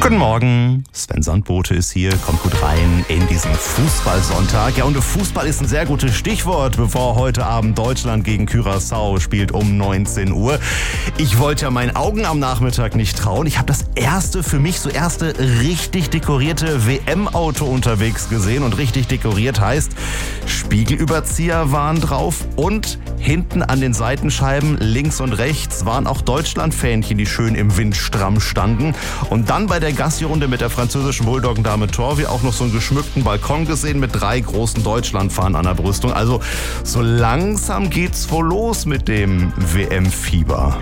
Guten Morgen, Sven Sandbote ist hier, kommt gut rein in diesen Fußballsonntag. Ja, und Fußball ist ein sehr gutes Stichwort, bevor heute Abend Deutschland gegen Curaçao spielt um 19 Uhr. Ich wollte ja meinen Augen am Nachmittag nicht trauen. Ich habe das erste richtig dekorierte WM-Auto unterwegs gesehen. Und richtig dekoriert heißt, Spiegelüberzieher waren drauf und hinten an den Seitenscheiben links und rechts waren auch Deutschland-Fähnchen, die schön im Wind stramm standen. Und dann bei der Gassi-Runde mit der französischen Bulldoggen-Dame Torvi auch noch so einen geschmückten Balkon gesehen mit 3 großen Deutschland-Fahnen an der Brüstung. Also so langsam geht's wohl los mit dem WM-Fieber.